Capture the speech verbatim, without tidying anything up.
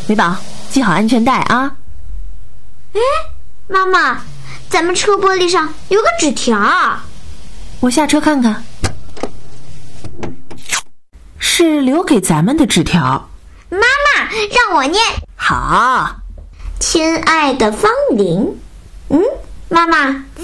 美宝，系好安全带啊。 哎，妈妈，咱们车玻璃上有个纸条。 我下车看看。是留给咱们的纸条。 妈妈，让我念。 好。 亲爱的方玲，嗯，妈妈。